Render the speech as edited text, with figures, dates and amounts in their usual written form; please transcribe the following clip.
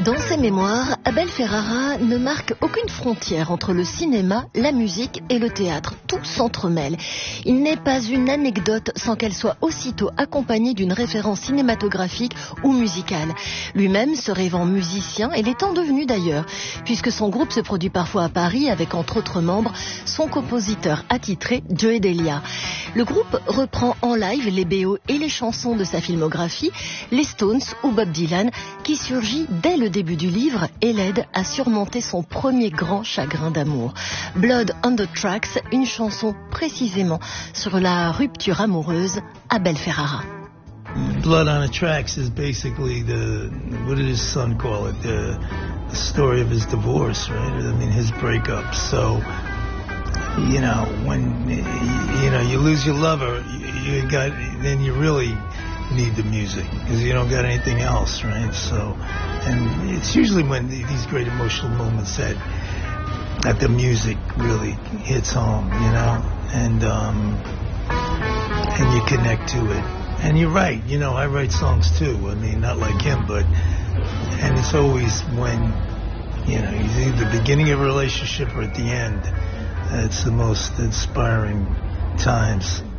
Dans ses mémoires, Abel Ferrara ne marque aucune frontière entre le cinéma, la musique et le théâtre. Tout s'entremêle. Il n'est pas une anecdote sans qu'elle soit aussitôt accompagnée d'une référence cinématographique ou musicale. Lui-même se rêvant musicien et l'étant devenu d'ailleurs, puisque son groupe se produit parfois à Paris avec entre autres membres son compositeur attitré Joey Delia. Le groupe reprend en live les BO et les chansons de sa filmographie, les Stones ou Bob Dylan, qui surgit dès le début du livre et l'aide à surmonter son premier grand chagrin d'amour. Blood on the Tracks, une chanson précisément sur la rupture amoureuse, Abel Ferrara. Blood on the Tracks is basically what did his son call it? The story of his divorce, right? I mean, his breakup. So, when, you lose your lover, then you really need the music because you don't got anything else, right? So, and it's usually when these great emotional moments that the music really hits home, and you connect to it. And you're right, I write songs too. I mean, not like him, and it's always when, it's either the beginning of a relationship or at the end. It's the most inspiring times.